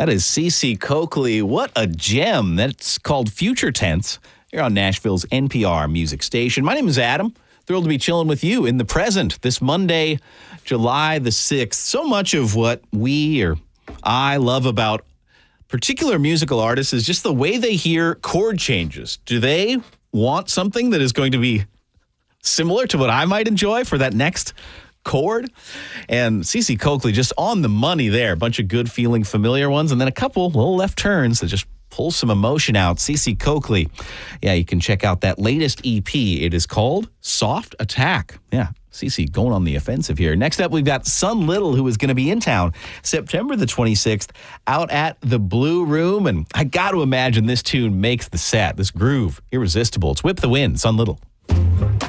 That is Cece Coakley. What a gem. That's called Future Tense. You're on Nashville's NPR music station. My name is Adam. Thrilled to be chilling with you in the present this Monday, July the 6th. So much of what we or I love about particular musical artists is just the way they hear chord changes. Do they want something that is going to be similar to what I might enjoy for that next chord? And Cece Coakley just on the money there. A bunch of good feeling familiar ones, and then a couple little left turns that just pull some emotion out. Cece Coakley. Yeah, you can check out that latest EP. It is called Soft Attack. Yeah, Cece going on the offensive here. Next up, we've got Sun Little, who is going to be in town September the 26th out at the Blue Room. And I got to imagine this tune makes the set, this groove, irresistible. It's Whip the Wind, Sun Little.